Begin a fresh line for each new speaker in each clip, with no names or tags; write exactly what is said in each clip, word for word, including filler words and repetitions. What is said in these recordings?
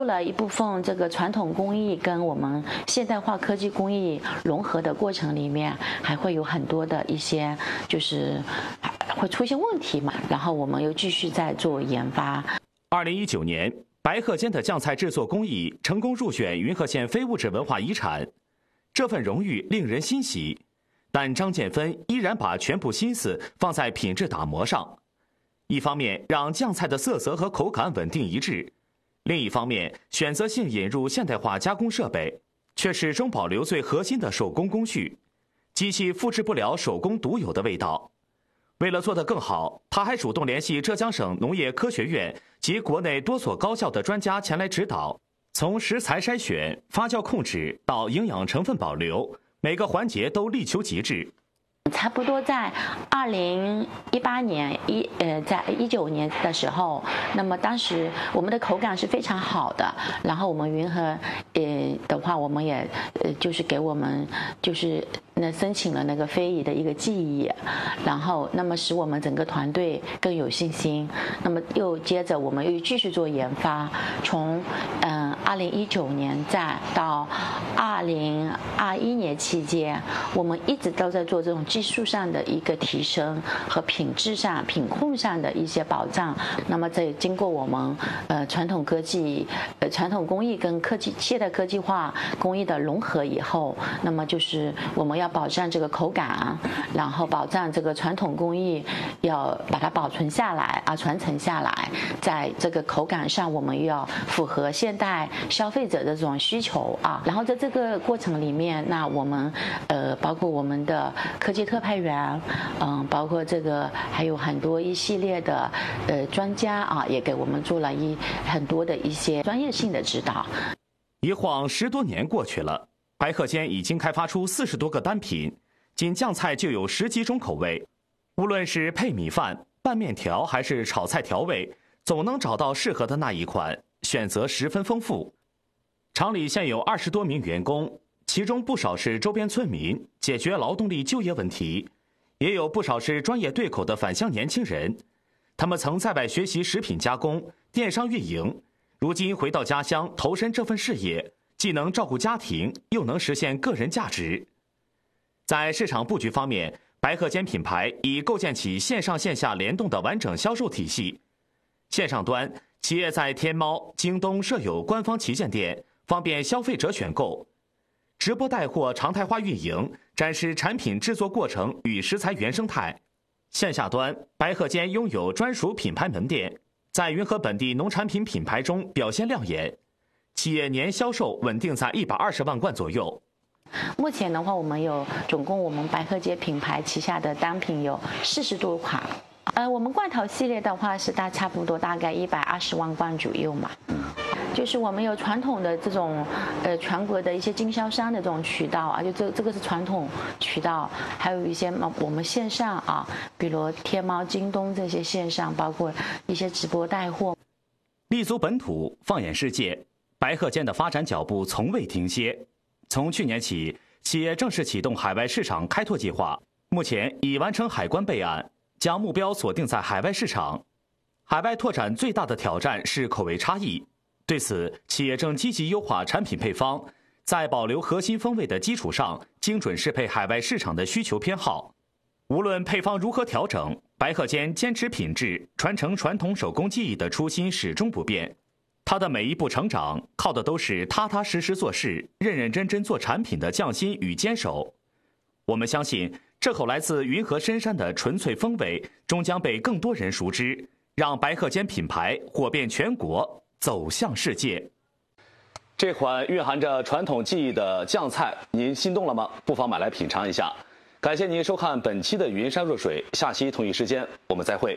了一部分这个传统工艺跟我们现代化科技工艺融合的过程里面，还会有很多的一些就是会出现问题嘛，然后我们又继续在做研发。
二零一九年，白鹤间的酱菜制作工艺成功入选云和县非物质文化遗产，这份荣誉令人欣喜。但张建芬依然把全部心思放在品质打磨上，一方面让酱菜的色泽和口感稳定一致。另一方面，选择性引入现代化加工设备，却始终保留最核心的手工工序，机器复制不了手工独有的味道。为了做得更好，他还主动联系浙江省农业科学院及国内多所高校的专家前来指导，从食材筛选、发酵控制到营养成分保留，每个环节都力求极致。
差不多在二零一八年一呃，在一九年的时候，那么当时我们的口感是非常好的。然后我们云和呃的话，我们也呃就是给我们就是那申请了那个非遗的一个技艺，然后那么使我们整个团队更有信心。那么又接着我们又继续做研发，从嗯二零一九年再到二零二一年期间，我们一直都在做这种技术上的一个提升和品质上、品控上的一些保障。那么这经过我们呃传统科技、呃传统工艺跟科技现代科技化工艺的融合以后，那么就是我们要保障这个口感，然后保障这个传统工艺要把它保存下来啊，传承下来。在这个口感上，我们又要符合现代消费者的这种需求啊。然后在这个过程里面，那我们呃包括我们的科技特派员，嗯，包括这个还有很多一系列的呃专家啊，也给我们做了一很多的一些专业性的指导。
一晃十多年过去了，白鹤间已经开发出四十多个单品，仅酱菜就有十几种口味。无论是配米饭、拌面条还是炒菜调味，总能找到适合的那一款，选择十分丰富。厂里现有二十多名员工，其中不少是周边村民，解决劳动力就业问题，也有不少是专业对口的返乡年轻人。他们曾在外学习食品加工、电商运营，如今回到家乡投身这份事业，既能照顾家庭，又能实现个人价值。在市场布局方面，白鹤间品牌已构建起线上线下联动的完整销售体系。线上端，企业在天猫、京东设有官方旗舰店，方便消费者选购。直播带货常态化运营，展示产品制作过程与食材原生态。线下端，白鹤间拥有专属品牌门店，在云和本地农产品品牌中表现亮眼，企业年销售稳定在一百二十万罐左右。
目前的话，我们有总共我们白鹤间品牌旗下的单品有四十多款。呃，我们罐头系列的话是大差不多大概一百二十万罐左右嘛。就是我们有传统的这种呃全国的一些经销商的这种渠道啊，就这这个是传统渠道，还有一些我们线上啊，比如天猫、京东这些线上，包括一些直播带货。
立足本土，放眼世界，白鹤间的发展脚步从未停歇。从去年起，企业正式启动海外市场开拓计划，目前已完成海关备案，将目标锁定在海外市场。海外拓展最大的挑战是口味差异，对此，企业正积极优化产品配方，在保留核心风味的基础上，精准适配海外市场的需求偏好。无论配方如何调整，白鹤间坚持品质、传承传统手工技艺的初心始终不变。他的每一步成长，靠的都是踏踏实实做事、认认真真做产品的匠心与坚守。我们相信，这口来自云和深山的纯粹风味，终将被更多人熟知，让白鹤间品牌火遍全国，走向世界。这款蕴含着传统技艺的酱菜，您心动了吗？不妨买来品尝一下。感谢您收看本期的云山若水，下期同一时间我们再会。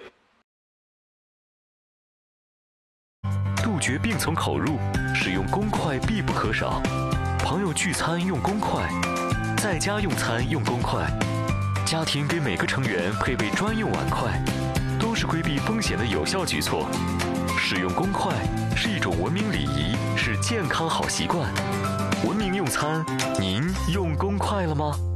杜绝病从口入，使用公筷必不可少。朋友聚餐用公筷，在家用餐用公筷，家庭给每个成员配备专用碗筷，都是规避风险的有效举措。使用公筷是一种文明礼仪，是健康好习惯。文明用餐，您用公筷了吗？